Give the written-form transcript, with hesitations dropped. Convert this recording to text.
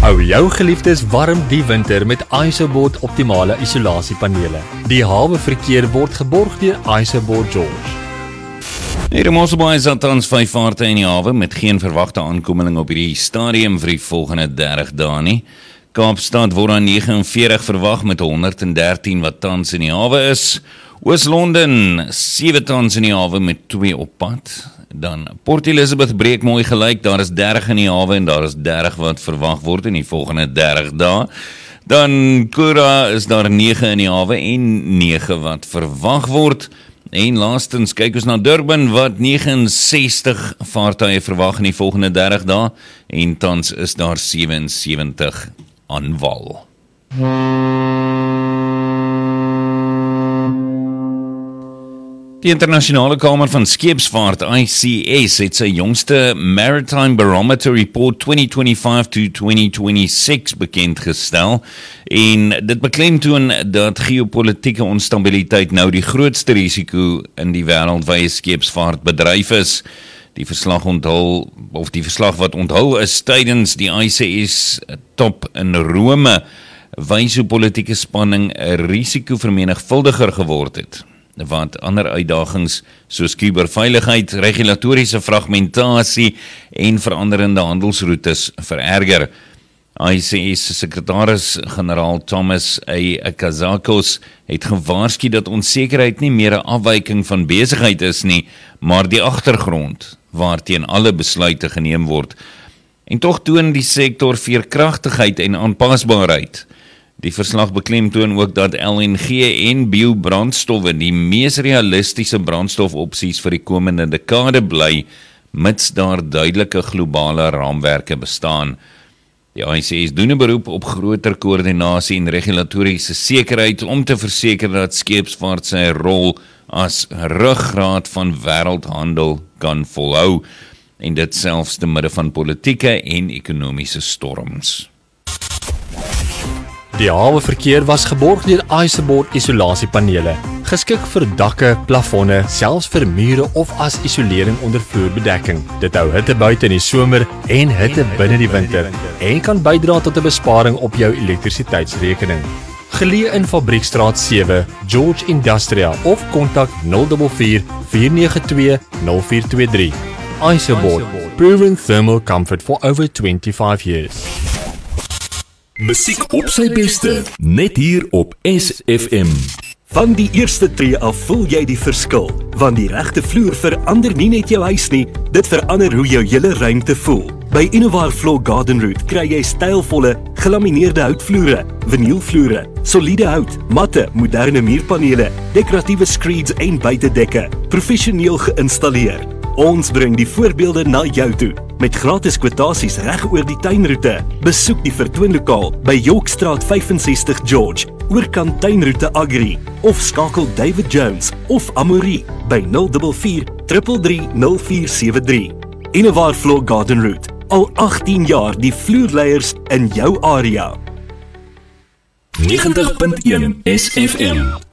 Hou jou geliefdes warm die winter met Isobord optimale isolasiepanele. Die haweverkeer word geborg deur Isobord George. Hier in Mosselbaai is tans 5 vaarte in die hawe met geen verwagte aankomeling op hierdie stadium vir die volgende 30 dae nie. Kaapstad word aan 49 verwag met 113 wat tans in die hawe is. Oos-London 7 tans in die hawe met 2 op pad. Dan Port Elizabeth breek mooi gelyk, daar is 30 in die hawe en daar is 30 wat verwag word in die volgende 30 dae. Dan Kura is daar 9 in die hawe en 9 wat verwag word. En laastens kyk ons na Durban wat 69 vaartuie verwag in die volgende 30 dae en tans is daar 77 aan wal. Die internasionale kamer van skeepsvaart ICS het sy jongste Maritime Barometer Report 2025 to 2026 bekendgestel en dit beklemtoon dat geopolitieke onstabiliteit nou die grootste risiko in die wêreldwye skeepsvaartbedryf is. Die verslag wat onthul is tydens die ICS top in Rome wys hoe politieke spanning 'n risiko vermenigvuldiger geword het, wat ander uitdagings soos kuberveiligheid, regulatoriese fragmentasie en veranderende handelsroetes vererger. ICS sekretaris-generaal Thomas A. Kazakos het gewaarsku dat onsekerheid nie meer 'n afwyking van besigheid is nie, maar die agtergrond waarteen alle besluite geneem word. En tog toon die sektor veerkragtigheid en aanpasbaarheid. Die verslag beklemtoon ook dat LNG en biobrandstowwe die mees realistiese brandstofopsies vir die komende dekade bly, mits daar duidelike globale raamwerke bestaan. Die ICS doen 'n beroep op groter koördinasie en regulatoriese sekerheid om te verseker dat skeepsvaart sy rol as ruggraat van wêreldhandel kan volhou, en dit selfs te midde van politieke en ekonomiese storms. Die haweverkeer was geborg deur Isobord isolasiepanele, geskik vir dakke, plafonne, selfs vir mure of as isolering onder vloerbedekking. Dit hou hitte buite in die somer en hitte binne die winter en kan bydra tot 'n besparing op jou elektrisiteitsrekening. Geleë in Fabriekstraat 7, George Industria of kontak 044 492 0423. Isobord, proven thermal comfort for over 25 years. Musiek op sy beste, net hier op SFM. Van die eerste tree af voel jy die verskil, want die regte vloer verander nie net jou huis nie, dit verander hoe jou hele ruimte voel. By Innovar Floor Garden Route kry jy stylvolle, gelamineerde houtvloere, vinylvloere, soliede hout, matte, moderne muurpanele, dekoratiewe screeds en buitedekke, professioneel geïnstalleer. Ons bring die voorbeelde na jou toe, met gratis kwotasies reg oor die tuinroete. Besoek die vertoonlokaal by Yorkstraat 65 George, oorkant tuinroete Agri, of skakel David Jones of Amaury by 044 333 0473. Innovar Floor Garden Route, al 18 jaar die vloerleiers in jou area. 90.1 SFM.